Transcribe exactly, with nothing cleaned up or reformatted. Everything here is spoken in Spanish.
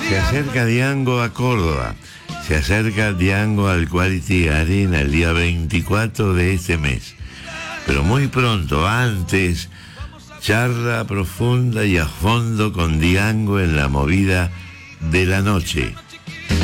Se acerca Diango a Córdoba. Se acerca Diango al Quality Arena el día veinticuatro de este mes. Pero muy pronto, antes, charla profunda y a fondo con Diango en la movida de la noche.